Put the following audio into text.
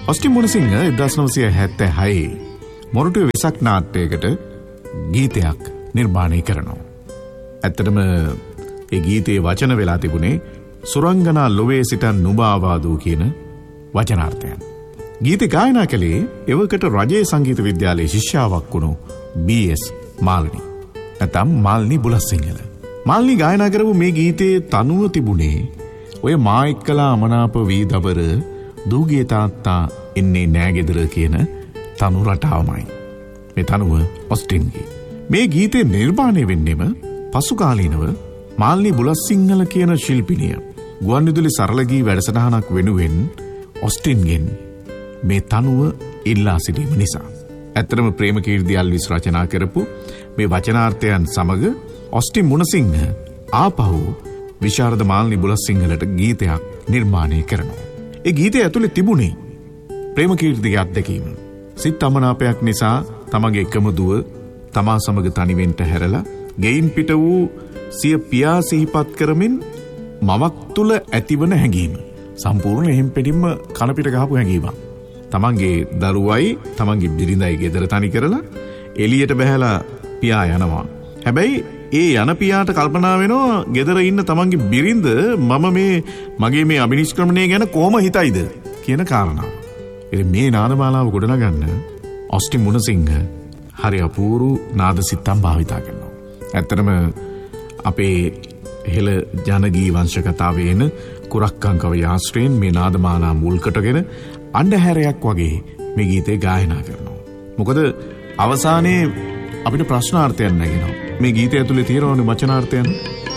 Austin Munasinghe 1976 මොරටුවේ Vesak නාට්‍යයකට ගීතයක් නිර්මාණය කරනවා. ඇත්තටම ඒ ගීතයේ වචන වෙලා තිබුණේ සුරංගනා ලොවේ සිටන් නුබාවාදූ කියන වචනාර්ථයන්. ගීත ගායනා කළේ එවකට රජයේ සංගීත විද්‍යාලයේ ශිෂ්‍යාවක් වුණු බී.එස්. මාල්නී. නැත්නම් මාල්නී බුලත්සිංහල. මාල්නී ගායනා කරපු මේ ගීතයේ තනුව තිබුණේ ඔය මා එක්කලා අමනාප වී දබර දූගේ තාත්තා එන්නේ නෑ ගෙදර කියන තනු රටාවමයි. මේ තනුව ඔස්ටින්ගේ. මේ ගීතේ නිර්මාණය වෙන්නෙම පසුකාලීනව මාල්නී බුලත්සිංහල කියන ශිල්පිනිය ගුවන්විදුලි සරල ගී වැඩසටහනක් වෙනුවෙන් ඔස්ටින්ගෙන් මේ තනුව ඉල්ලා සිටීම නිසා. ඇත්තටම ප්‍රේමකීර්ති අල්විස් රචනා කරපු මේ වචනාර්ථයන් සමග ඔස්ටින් මුණසිංහ ආපහු විශාරද මාල්නී බුලත්සිංහලට ගීතයක් නිර්මාණය කරනවා. ඒ ගීතය ඇතුලේ තිබුණේ ප්‍රේමකීර්තිගේ අත්දැකීම. සිත් අමනාපයක් නිසා තමගේ එකම දුව තමා සමග තනිවෙන්ට හැරලා ගෙයින් පිට වූ සිය පියා සිහිපත් කරමින් මවක් තුල ඇතිවන හැඟීම. සම්පූර්ණ එහෙම් පිටින්ම කන පිට ගහපු හැඟීමක්. තමන්ගේ දරුවයි තමන්ගේ බිරිඳයි ගෙදර තනි කරලා එළියට බහැලා පියා යනවා. හැබැයි ඒ යන පියාට කල්පනා වෙනවා ගෙදර ඉන්න තමන්ගේ බිරිඳ මගේ මේ අභිනිෂ්ක්‍රමණය ගැන කොහොම හිතයිද කියන කාරණාව. ඉතින් මේ නාදමාලාව ගොඩනගන්න ඔස්ටින් මුණසිංහ හරි අපූර්ව නාද සිත්තම් භාවිතා කරනවා. ඇත්තටම අපේ හෙළ ජනගී වංශ කතාවේ එන කුරක්කංකව යාස්ත්‍රයෙන් මේ නාදමාලා මුල් කොටගෙන අණ්ඩහැරයක් වගේ මේ ගීතේ ගායනා කරනවා. මොකද අවසානයේ අපිට ප්‍රශ්නාර්ථයක් නැගෙනවා. මේ ගීතය ඇතුලේ තියෙනවනේ වචනාර්ථයන්.